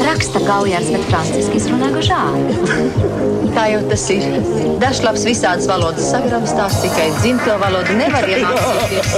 raksta Gaujārs, bet franciski izrunā Gažāri. Tā jau tas ir. Dažlaps visādas valodas sagramstās, tikai dzimto valodu nevar iemācīties.